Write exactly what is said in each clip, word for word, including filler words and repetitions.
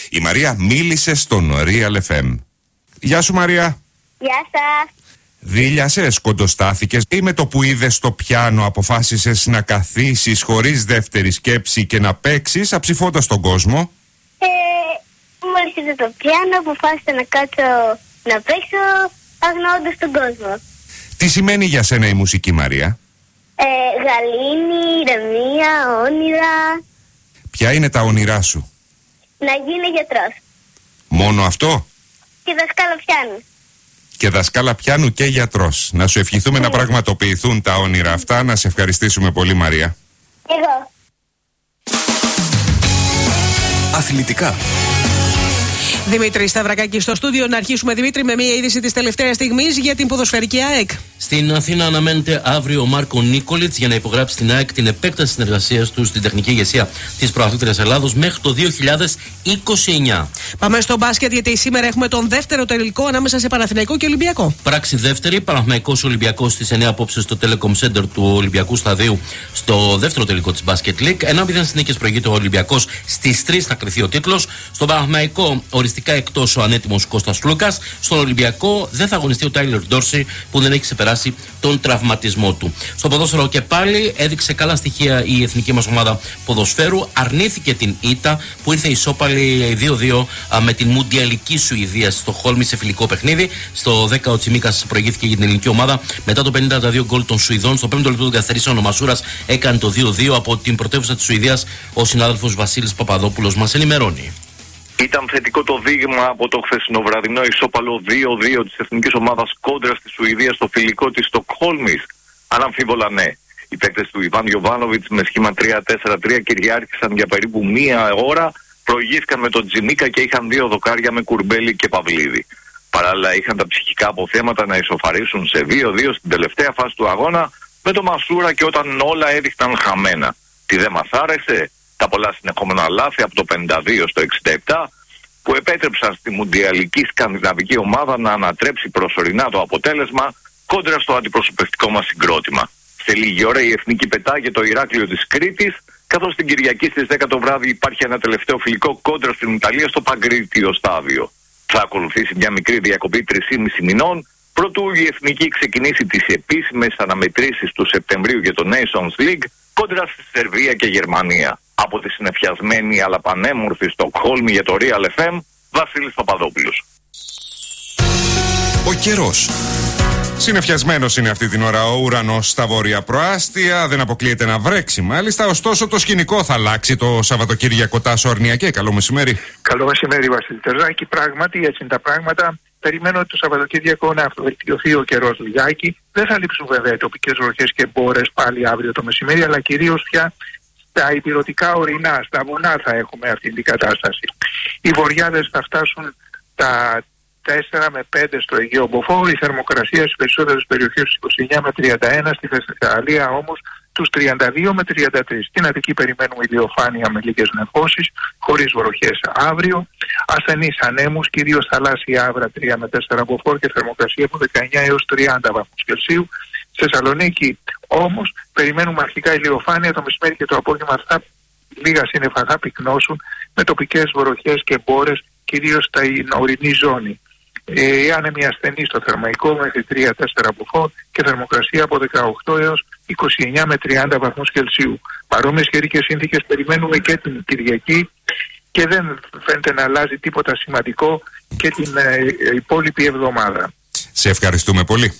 Η Μαρία μίλησε στον Real εφ εμ. Γεια σου Μαρία. Γεια σας. Δίλιασες, κοντοστάθηκες ή με το που είδες το πιάνο αποφάσισες να καθίσεις χωρίς δεύτερη σκέψη και να παίξεις αψηφώντας τον κόσμο? Ε, μόλις είδα το πιάνο αποφάσισα να κάτσω να παίξω αγνοώντας τον κόσμο. Τι σημαίνει για σένα η μουσική, Μαρία? Ε, γαλήνη, ηρεμία, όνειρα. Ποια είναι τα όνειρά σου? Να γίνω γιατρός. Μόνο αυτό? Και δασκάλα πιάνου. Και δασκάλα πιάνου και γιατρός. Να σου ευχηθούμε να πραγματοποιηθούν τα όνειρα αυτά. Να σε ευχαριστήσουμε πολύ, Μαρία. Εγώ. Αθλητικά. Δημήτρη Σταυρακάκη στο στούντιο. Να αρχίσουμε, Δημήτρη, με μια είδηση της τελευταίας στιγμής για την ποδοσφαιρική ΑΕΚ. Στην Αθήνα αναμένεται αύριο ο Μάρκο Νίκολιτς για να υπογράψει στην ΑΕΚ την επέκταση συνεργασίας του στην τεχνική ηγεσία της πρωταθλήτριας Ελλάδος μέχρι το δύο χιλιάδες είκοσι εννιά. Πάμε στο μπάσκετ, γιατί σήμερα έχουμε τον δεύτερο τελικό ανάμεσα σε Παναθηναϊκό και Ολυμπιακό. Πράξη δεύτερη, Παναθηναϊκός Ολυμπιακός στις εννιά απόψε στο Telecom Center του Ολυμπιακού Σταδίου στο δεύτερο τελικό της Basket League. Ένα μηδέν συνθήκες προηγείται ο Ολυμπιακός, στις τρεις θα κρυθεί ο τίτλος. Στον Παναθηναϊκό οριστικά εκτός ο ανέτοιμος Κώστας Λούκας. Στον Ολυμπιακό δεν θα αγωνιστεί ο Τάιλερ Ντόρση που δεν έχει ξεπεράσει τον τραυματισμό του. Στο ποδόσφαιρο και πάλι έδειξε καλά στοιχεία η εθνική μας ομάδα ποδοσφαίρου. Αρνήθηκε την ήττα που ήρθε ισόπαλη δύο δύο με την Μουντιαλική Σουηδία στο Χόλμη σε φιλικό παιχνίδι. Στο δέκα ο Τσιμίκας προηγήθηκε για την ελληνική ομάδα μετά το πενήντα δύο γκολ των Σουηδών. Στο πέμπτο λεπτό των καθυστερήσεων ο Μασούρας έκανε το δύο δύο. Από την πρωτεύουσα της Σουηδίας ο συνάδελφος Βασίλης Παπαδόπουλος μας ενημερώνει. Ήταν θετικό το δείγμα από το χθεσινοβραδινό ισόπαλο δύο δύο της εθνικής ομάδας κόντρα στη Σουηδία στο φιλικό της Στοκχόλμης? Αναμφίβολα ναι. Οι παίκτες του Ιβάν Γιοβάνοβιτς με σχήμα τρία τέσσερα τρία κυριάρχησαν για περίπου μία ώρα, προηγήθηκαν με τον Τζιμίκα και είχαν δύο δοκάρια με Κουρμπέλη και Παυλίδη. Παράλληλα είχαν τα ψυχικά αποθέματα να ισοφαρίσουν σε δύο δύο στην τελευταία φάση του αγώνα με τον Μασούρα, και όταν όλα έδειχναν χαμένα. Τι δεν μας άρεσε? Τα πολλά συνεχόμενα λάθη από το πενήντα δύο στο εξήντα επτά που επέτρεψαν στη μουντιαλική σκανδιναβική ομάδα να ανατρέψει προσωρινά το αποτέλεσμα κόντρα στο αντιπροσωπευτικό μας συγκρότημα. Σε λίγη ώρα η εθνική πετάγεται το Ηράκλειο της Κρήτης, καθώς την Κυριακή στις δέκα το βράδυ υπάρχει ένα τελευταίο φιλικό κόντρα στην Ιταλία στο Παγκρίτιο στάδιο. Θα ακολουθήσει μια μικρή διακοπή τρισήμισι μηνών προτού η εθνική ξεκινήσει τις επίσημες αναμετρήσεις του Σεπτεμβρίου για το Nations League κόντρα στη Σερβία και Γερμανία. Από τη συνεφιασμένη αλλά πανέμορφη Στοκχόλμη για το Real εφ εμ, Βασίλης Παπαδόπουλος. Ο καιρός. Συνεφιασμένος είναι αυτή την ώρα ο ουρανός στα βόρεια προάστια. Δεν αποκλείεται να βρέξει μάλιστα. Ωστόσο το σκηνικό θα αλλάξει το Σαββατοκύριακο. Τάσο Αρνιακέ, καλό μεσημέρι. Καλό μεσημέρι, Βασίλη Τερζάκη. Πράγματι έτσι είναι τα πράγματα. Περιμένω το Σαββατοκύριακο να αυτοβελτιωθεί ο καιρός λιγάκι. Δεν θα λείψουν βέβαια οι τοπικές βροχές και μπόρες πάλι αύριο το μεσημέρι, αλλά κυρίως πια στα ηπειρωτικά ορεινά, στα βουνά θα έχουμε αυτή την κατάσταση. Οι βοριάδες θα φτάσουν τα τέσσερα με πέντε στο Αιγαίο Μποφόρ, η θερμοκρασία στις περισσότερες περιοχές στους είκοσι εννιά με τριάντα ένα, στη Θεσσαλία όμως τους τριάντα δύο με τριάντα τρία. Στην Αττική περιμένουμε ηλιοφάνεια με λίγες νεφώσεις, χωρίς βροχές αύριο. Ασθενείς ανέμους, κυρίως θαλάσσια άβρα τρία με τέσσερα μποφόρ και θερμοκρασία από δεκαεννιά έως τριάντα βαθμούς Κελσίου. Στη Θεσσαλονίκη όμως περιμένουμε αρχικά ηλιοφάνεια, το μεσημέρι και το απόγευμα θα λίγα σύννεφα θα πυκνώσουν με τοπικές βροχές και μπόρες, κυρίως στην ορεινή ζώνη. Ε, οι άνεμοι ασθενείς στο Θερμαϊκό μέχρι τρία τέσσερα μποφόρ και θερμοκρασία από δεκαοκτώ έως είκοσι εννιά με τριάντα βαθμούς Κελσίου. Παρόμοιες καιρικές συνθήκες περιμένουμε και την Κυριακή και δεν φαίνεται να αλλάζει τίποτα σημαντικό και την ε, υπόλοιπη εβδομάδα. Σε ευχαριστούμε πολύ.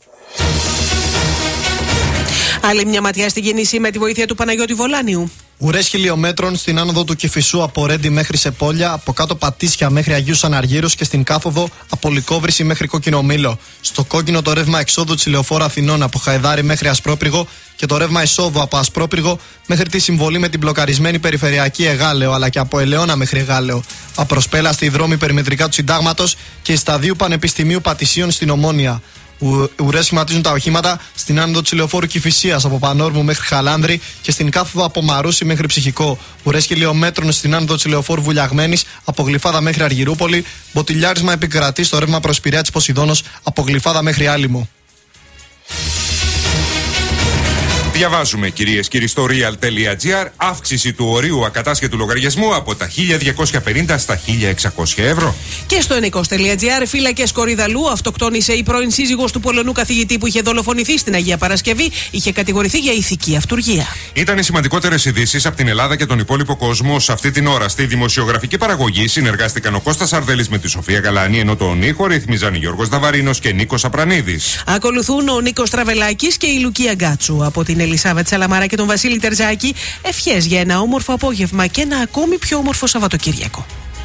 Άλλη μια ματιά στην κίνηση με τη βοήθεια του Παναγιώτη Βολάνιου. Ουρές χιλιόμετρων στην άνοδο του Κηφισού από Ρέντι μέχρι Σεπόλια, από κάτω Πατήσια μέχρι Αγίους Αναργύρους και στην κάθοδο από Λυκόβρηση μέχρι Κόκκινο Μήλο. Στο κόκκινο το ρεύμα εξόδου της Λεωφόρου Αθηνών από Χαϊδάρι μέχρι Ασπρόπυργο και το ρεύμα εισόδου από Ασπρόπυργο μέχρι τη συμβολή με την μπλοκαρισμένη περιφερειακή Εγάλεο, αλλά και από Ελαιώνα μέχρι Εγάλεο. Απροσπέλαστη η δρόμη περιμετρικά του Συντάγματος και η σταδίου Πανεπιστημίου Πατησίων στην Ομόνια. Ουρές σχηματίζουν τα οχήματα στην άνοδο της Λεωφόρου Κηφισίας από Πανόρμου μέχρι Χαλάνδρη και στην κάθοδο από Μαρούσι μέχρι Ψυχικό. Ουρές χιλιόμετρων στην άνοδο της Λεωφόρου Βουλιαγμένης από Γλυφάδα μέχρι Αργυρούπολη. Μποτιλιάρισμα επικρατεί στο ρεύμα προς Πειραιά της Ποσειδώνος από Γλυφάδα μέχρι Άλυμο. Διαβάζουμε, κυρίες και κύριοι, στο real.gr, αύξηση του ορίου ακατάσχετου λογαριασμού από τα χίλια διακόσια πενήντα στα χίλια εξακόσια ευρώ. Και στο ενικός.gr, φύλακες Κορυδαλού, αυτοκτόνησε η πρώην σύζυγος του Πολωνού καθηγητή που είχε δολοφονηθεί στην Αγία Παρασκευή, είχε κατηγορηθεί για ηθική αυτουργία. Ήταν οι σημαντικότερες ειδήσεις από την Ελλάδα και τον υπόλοιπο κόσμο. Σε αυτή την ώρα στη δημοσιογραφική παραγωγή συνεργάστηκαν ο Κώστας Αρδέλης με τη Σοφία Γαλάνη, ενώ τον ήχο ρυθμίζαν Γιώργος Δαβαρίνος και Νίκος Απρανίδης. Ακολουθούν ο Νίκος Τραβελάκης και η Λουκία Γκάτσου. Από την Ελισάβετ Σαλαμάρα και τον Βασίλη Τερζάκη, ευχές για ένα όμορφο απόγευμα και ένα ακόμη πιο όμορφο Σαββατοκύριακο.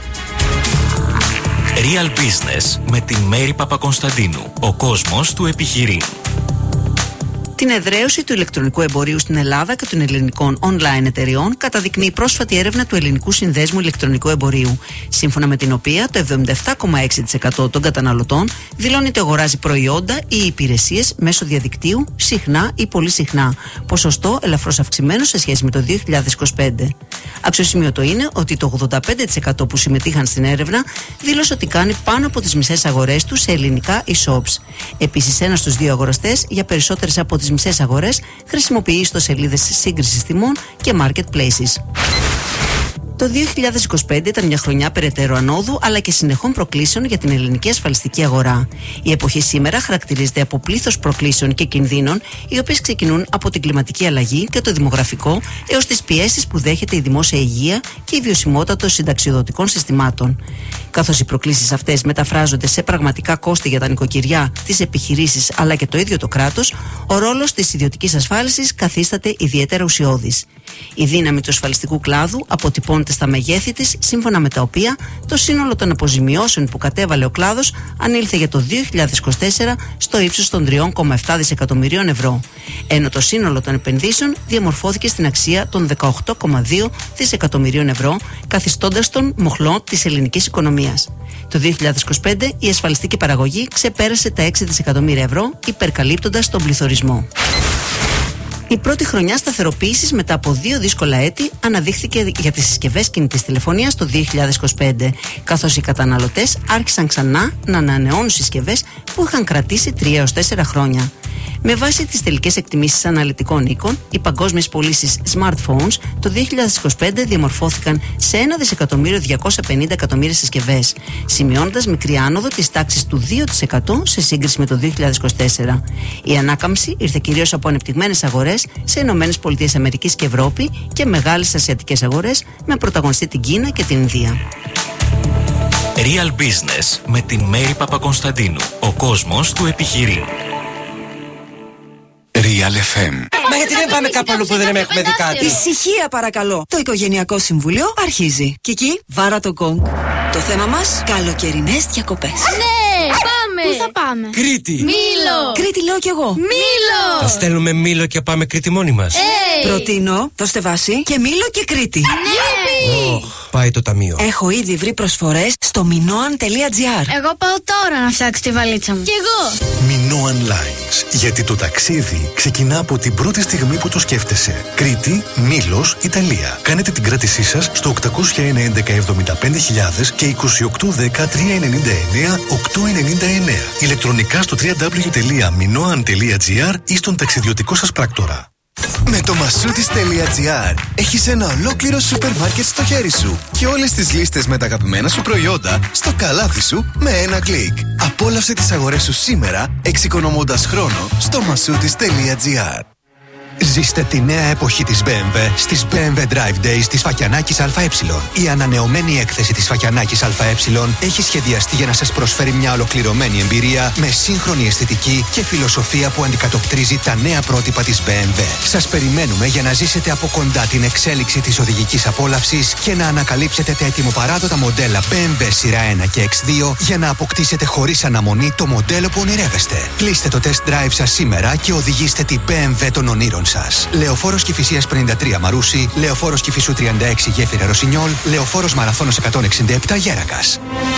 Real Business με τη Μέρη Παπακονσταντίνου. Ο κόσμος του επιχειρεί. Την εδραίωση του ηλεκτρονικού εμπορίου στην Ελλάδα και των ελληνικών online εταιριών καταδεικνύει η πρόσφατη έρευνα του Ελληνικού Συνδέσμου Ηλεκτρονικού Εμπορίου, σύμφωνα με την οποία το εβδομήντα επτά κόμμα έξι τοις εκατό των καταναλωτών δηλώνει ότι αγοράζει προϊόντα ή υπηρεσίες μέσω διαδικτύου συχνά ή πολύ συχνά, ποσοστό ελαφρώς αυξημένο σε σχέση με το δύο χιλιάδες είκοσι πέντε. Αξιοσημείωτο είναι ότι το ογδόντα πέντε τοις εκατό που συμμετείχαν στην έρευνα δήλωσε ότι κάνει πάνω από τις μισές αγορές του σε ελληνικά e-shops. Επίσης, ένας στους δύο αγοραστές για περισσότερες από τις μισές αγορές χρησιμοποιεί ιστοσελίδες σύγκρισης τιμών και marketplaces. Το δύο χιλιάδες είκοσι πέντε ήταν μια χρονιά περαιτέρω ανόδου αλλά και συνεχών προκλήσεων για την ελληνική ασφαλιστική αγορά. Η εποχή σήμερα χαρακτηρίζεται από πλήθος προκλήσεων και κινδύνων, οι οποίες ξεκινούν από την κλιματική αλλαγή και το δημογραφικό έως τις πιέσεις που δέχεται η δημόσια υγεία και η βιωσιμότητα των συνταξιοδοτικών συστημάτων. Καθώς οι προκλήσεις αυτές μεταφράζονται σε πραγματικά κόστη για τα νοικοκυριά, τις επιχειρήσεις αλλά και το ίδιο το κράτος, ο ρόλος της ιδιωτικής ασφάλισης καθίσταται ιδιαίτερα ουσιώδης. Η δύναμη του ασφαλιστικού κλάδου αποτυπώνεται στα μεγέθη της, σύμφωνα με τα οποία το σύνολο των αποζημιώσεων που κατέβαλε ο κλάδος ανήλθε για το δύο χιλιάδες είκοσι τέσσερα στο ύψος των τρία κόμμα επτά δισεκατομμυρίων ευρώ, ενώ το σύνολο των επενδύσεων διαμορφώθηκε στην αξία των δεκαοκτώ κόμμα δύο δισεκατομμυρίων ευρώ, καθιστώντας τον μοχλό της ελληνικής οικονομίας. Το δύο χιλιάδες είκοσι πέντε η ασφαλιστική παραγωγή ξεπέρασε τα έξι δισεκατομμύρια ευρώ, υπερκαλύπτοντας τον πληθωρισμό. Η πρώτη χρονιά σταθεροποίησης μετά από δύο δύσκολα έτη αναδείχθηκε για τις συσκευές κινητής τηλεφωνίας το δύο χιλιάδες είκοσι πέντε, καθώς οι καταναλωτές άρχισαν ξανά να ανανεώνουν συσκευές που είχαν κρατήσει τρία έως τέσσερα χρόνια. Με βάση τις τελικές εκτιμήσεις αναλυτικών οίκων, οι παγκόσμιες πωλήσεις smartphones το δύο χιλιάδες είκοσι πέντε διαμορφώθηκαν σε ένα δισεκατομμύριο διακόσια πενήντα εκατομμύρια συσκευές, σημειώνοντας μικρή άνοδο της τάξης του δύο τοις εκατό σε σύγκριση με το δύο χιλιάδες είκοσι τέσσερα. Η ανάκαμψη ήρθε κυρίως από ανεπτυγμένες αγορές σε Ηνωμένες Πολιτείες Αμερικής και Ευρώπη και μεγάλες ασιατικές αγορές με πρωταγωνιστή την Κίνα και την Ινδία. Real Business με την Μέρη Παπακονσταντίνου. Ο κόσμος του επιχειρεί. Real εφ εμ. Μα γιατί δεν πάμε κάπου αλλού που δεν έχουμε δει κάτι? Ησυχία παρακαλώ. Το Οικογενειακό Συμβούλιο αρχίζει. Κική, βάρα το γκονγκ. Το θέμα μας, καλοκαιρινές διακοπές. Ναι, πάμε! Πού θα πάμε? Κρήτη! Μήλο! Κρήτη λέω κι εγώ. Μήλο! Θα στέλνουμε Μήλο και πάμε Κρήτη μόνοι μας. Hey. Προτείνω, δώστε βάση και Μήλο και Κρήτη. Ναι! Oh, πάει το ταμείο. Έχω ήδη βρει προσφορές στο minoan τελεία gr. Εγώ πάω τώρα να φτιάξω τη βαλίτσα μου. Κι εγώ! Minoan Lines. Γιατί το ταξίδι ξεκινά από την πρώτη στιγμή που το σκέφτεσαι. Κρήτη, Μήλος, Ιταλία. Κάνετε την κράτησή σας στο οκτώ ένα ένα εβδομήντα πέντε χιλιάδες και είκοσι οκτώ δέκα τριακόσια ενενήντα εννέα οκτακόσια ενενήντα εννέα. Ηλεκτρονικά στο double-u double-u double-u τελεία minoan τελεία gr ή στον ταξιδιωτικό σας πράκτορα. Με το masoutis.gr έχεις ένα ολόκληρο σούπερ μάρκετ στο χέρι σου και όλες τις λίστες με τα αγαπημένα σου προϊόντα στο καλάθι σου με ένα κλικ. Απόλαυσε τις αγορές σου σήμερα εξοικονομώντας χρόνο στο masoutis.gr. Ζήστε τη νέα εποχή της μπι εμ ντάμπλιου στις μπι εμ ντάμπλιου Drive Days της Φακιανάκης ΑΕ. Η ανανεωμένη έκθεση της Φακιανάκης ΑΕ έχει σχεδιαστεί για να σας προσφέρει μια ολοκληρωμένη εμπειρία με σύγχρονη αισθητική και φιλοσοφία που αντικατοπτρίζει τα νέα πρότυπα της μπι εμ ντάμπλιου. Σας περιμένουμε για να ζήσετε από κοντά την εξέλιξη της οδηγικής απόλαυσης και να ανακαλύψετε τα ετοιμοπαράδοτα μοντέλα μπι εμ ντάμπλιου σειρά ένα και εξ δύο για να αποκτήσετε χωρίς αναμονή το μοντέλο που ονειρεύεστε. Κλείστε το test drive σας σήμερα και οδηγήστε την μπι εμ ντάμπλιου των ονείρων σας. Λεωφόρος Κηφισίας πενήντα τρία Μαρούσι, Λεωφόρος Κηφισού τριάντα έξι Γέφυρα Ρωσινιόλ, Λεωφόρος Μαραθώνος εκατόν εξήντα επτά Γέρακας.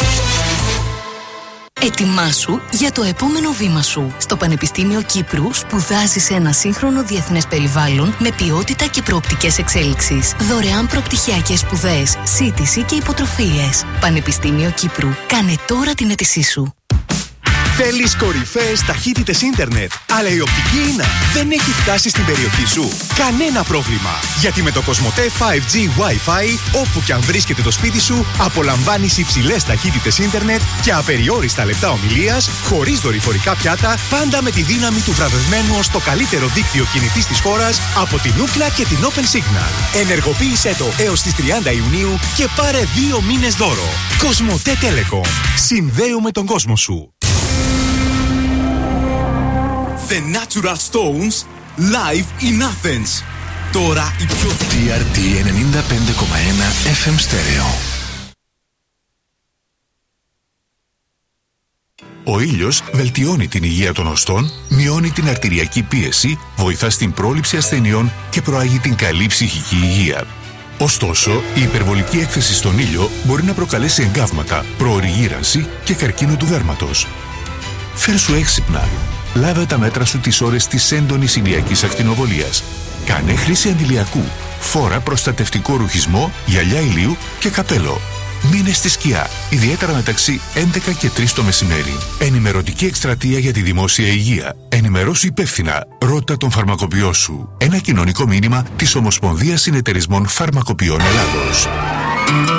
Ετοιμάσου για το επόμενο βήμα σου. Στο Πανεπιστήμιο Κύπρου σπουδάζεις σε ένα σύγχρονο διεθνές περιβάλλον με ποιότητα και προοπτικές εξέλιξης. Δωρεάν προπτυχιακές σπουδές, σύντηση και υποτροφίες. Πανεπιστήμιο Κύπρου. Κάνε τώρα την αίτησή σου. Θέλεις κορυφαίες ταχύτητες ίντερνετ, αλλά η οπτική ίνα δεν έχει φτάσει στην περιοχή σου? Κανένα πρόβλημα, γιατί με το Κοσμοτέ φάιβ τζι Wi-Fi, όπου και αν βρίσκεται το σπίτι σου, απολαμβάνεις υψηλές ταχύτητες ίντερνετ και απεριόριστα λεπτά ομιλίας, χωρίς δορυφορικά πιάτα, πάντα με τη δύναμη του βραβευμένου ως το καλύτερο δίκτυο κινητής της χώρας από την Ookla και την Open Signal. Ενεργοποίησέ το έως τις τριάντα Ιουνίου και πάρε δύο μήνες δώρο. Κοσμοτέ Telecom. Συνδέουμε τον κόσμο σου. The Natural Stones live in Athens. Τώρα η πιο... τι αρ τι ενενήντα πέντε κόμμα ένα εφ εμ Stereo. Ο ήλιος βελτιώνει την υγεία των οστών, μειώνει την αρτηριακή πίεση, βοηθά στην πρόληψη ασθενειών και προάγει την καλή ψυχική υγεία. Ωστόσο, η υπερβολική έκθεση στον ήλιο μπορεί να προκαλέσει εγκάβματα, προωρή γύρανση και καρκίνο του δέρματος. Φέρσου έξυπνα. Λάβε τα μέτρα σου τις ώρες της έντονης ηλιακής ακτινοβολίας. Κάνε χρήση αντιλιακού. Φόρα προστατευτικό ρουχισμό, γυαλιά ηλίου και καπέλο. Μείνε στη σκιά, ιδιαίτερα μεταξύ έντεκα και τρεις το μεσημέρι. Ενημερωτική εκστρατεία για τη δημόσια υγεία. Ενημερώσου υπεύθυνα. Ρώτα τον φαρμακοποιό σου. Ένα κοινωνικό μήνυμα της Ομοσπονδίας Συνεταιρισμών Φαρμακοποιών Ελλάδος.